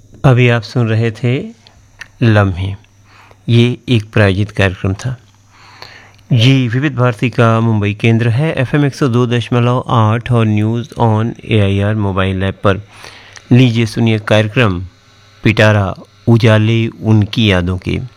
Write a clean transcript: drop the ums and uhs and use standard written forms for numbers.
अभी आप सुन रहे थे लम्हे। ये एक प्रायोजित कार्यक्रम था। ये विविध भारती का मुंबई केंद्र है। FM 102.8 और news on AIR mobile app पर। लीजिए सुनिए कार्यक्रम पिटारा उजाले उनकी यादों के।